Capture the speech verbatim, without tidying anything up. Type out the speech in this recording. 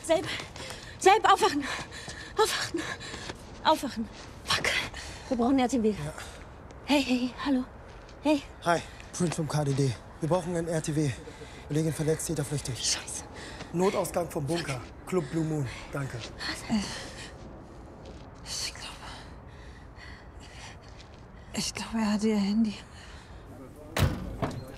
Selb, Selb, aufwachen. Aufwachen. Aufwachen. Fuck. Wir brauchen einen R T W. Ja. Hey, hey, hallo. Hey. Hi, Prince vom K D D. Wir brauchen einen R T W. Kollegin verletzt, Täter flüchtig. Scheiße. Notausgang vom Bunker. Club Blue Moon. Danke. Ich glaube... Ich glaube, er hatte ihr Handy.